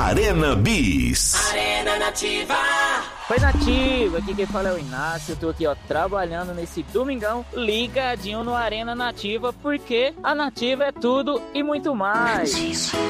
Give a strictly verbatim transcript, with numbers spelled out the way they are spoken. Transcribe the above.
Arena Bis. Arena Nativa. Oi, Nativa, aqui quem fala é o Inácio, eu tô aqui ó, trabalhando nesse domingão, ligadinho no Arena Nativa, porque a Nativa é tudo e muito mais.